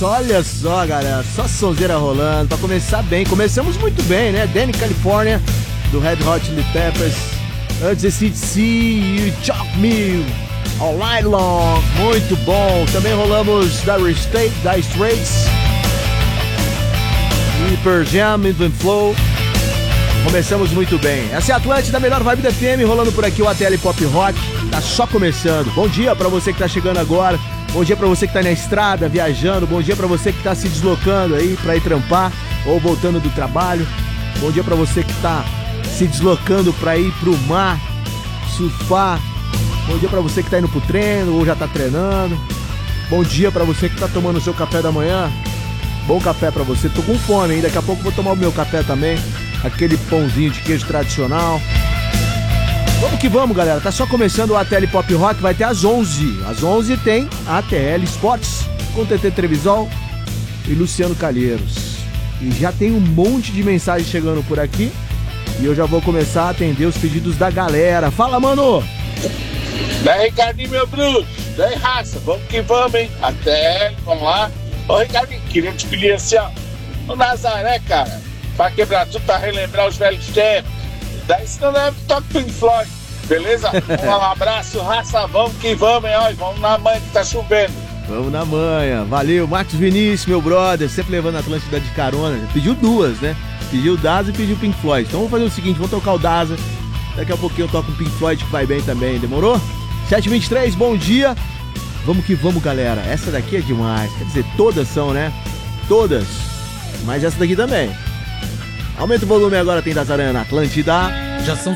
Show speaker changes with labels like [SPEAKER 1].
[SPEAKER 1] olha só, galera, só sonzeira rolando, pra começar bem, começamos muito bem, né? Danny California, do Red Hot Chili Peppers, antes esse C, You Chop Me, All Night Long, muito bom, também rolamos Dire Straits, e Pearl Jam, Even Flow, começamos muito bem. Essa é a Atlântida, melhor vibe da FM, rolando por aqui o ATL Pop Rock, tá só começando. Bom dia pra você que tá chegando agora. Bom dia pra você que tá na estrada, viajando. Bom dia pra você que tá se deslocando aí pra ir trampar ou voltando do trabalho. Bom dia pra você que tá se deslocando pra ir pro mar, surfar. Bom dia pra você que tá indo pro treino ou já tá treinando. Bom dia pra você que tá tomando o seu café da manhã. Bom café pra você. Tô com fome, hein? Daqui a pouco vou tomar o meu café também. Aquele pãozinho de queijo tradicional. Vamos que vamos, galera. Tá só começando o ATL Pop Rock. Vai ter às 11. Às 11 tem ATL Sports com TT Trevisol e Luciano Calheiros. E já tem um monte de mensagem chegando por aqui. E eu já vou começar a atender os pedidos da galera. Fala, mano!
[SPEAKER 2] Daí, Ricardinho, meu bruxo. Daí, raça. Vamos que vamos, hein? ATL, vamos lá. Ô, Ricardinho, queria te pedir assim, ó. O Nazaré, cara, pra quebrar tudo, pra relembrar os velhos tempos. Daí se não leva, toca Pink Floyd, beleza? Um abraço, raça, vamos que vamos, hein? Olha, vamos na manhã que tá chovendo.
[SPEAKER 1] Vamos na manhã, valeu, Marcos Vinícius, meu brother, sempre levando a Atlântida de carona. Pediu duas, né? Pediu o Daza e pediu o Pink Floyd. Então vamos fazer o seguinte, vamos tocar o Daza. Daqui a pouquinho eu toco o Pink Floyd que vai bem também, demorou? 7h23, bom dia. Vamos que vamos, galera. Essa daqui é demais, quer dizer, todas são, né? Todas, mas essa daqui também. Aumenta o volume agora, tem Dazarana, Atlântida.
[SPEAKER 3] Já são